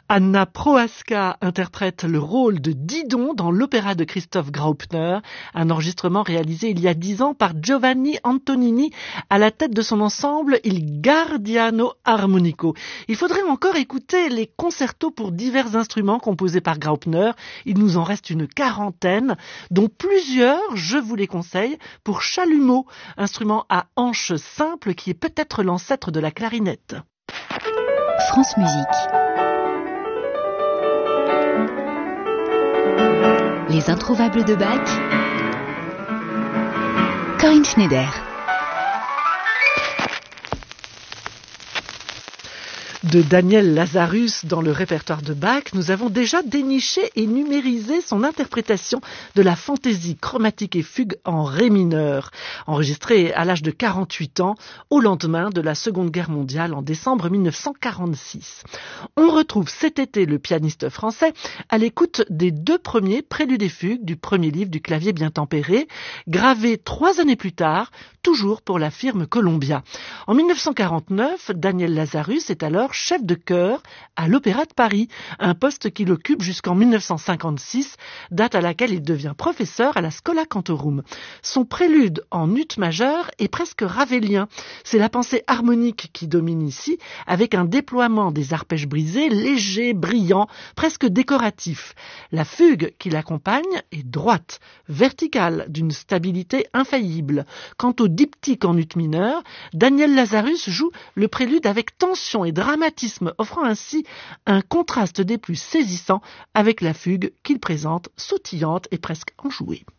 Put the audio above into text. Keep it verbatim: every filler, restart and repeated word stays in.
Anna Prohaska interprète le rôle de Didon dans l'opéra de Christoph Graupner, un enregistrement réalisé il y a dix ans par Giovanni Antonini à la tête de son ensemble Il Gardiano Armonico. Il faudrait encore écouter les concertos pour divers instruments composés par Graupner. Il nous en reste une quarantaine, dont plusieurs, je vous les conseille, pour chalumeau, instrument à hanches simples qui est peut-être l'ancêtre de la clarinette. France Musique. Les introuvables de Bach. Corinne Schneider. De Daniel Lazarus dans le répertoire de Bach, nous avons déjà déniché et numérisé son interprétation de la fantaisie chromatique et fugue en ré mineur, enregistrée à l'âge de quarante-huit ans, au lendemain de la Seconde Guerre mondiale en décembre mille neuf cent quarante-six. On retrouve cet été le pianiste français à l'écoute des deux premiers préludes et fugues du premier livre du clavier bien tempéré, gravés trois années plus tard, toujours pour la firme Columbia. En mille neuf cent quarante-neuf, Daniel Lazarus est alors chef de chœur à l'Opéra de Paris, un poste qu'il occupe jusqu'en mille neuf cent cinquante-six, date à laquelle il devient professeur à la Schola Cantorum. Son prélude en ut majeur est presque ravelien. C'est la pensée harmonique qui domine ici, avec un déploiement des arpèges brisés, léger, brillant, presque décoratif. La fugue qui l'accompagne est droite, verticale, d'une stabilité infaillible. Quant au diptyque en ut mineur, Daniel Lazarus joue le prélude avec tension et dramatisme, offrant ainsi un contraste des plus saisissants avec la fugue qu'il présente sautillante et presque enjouée.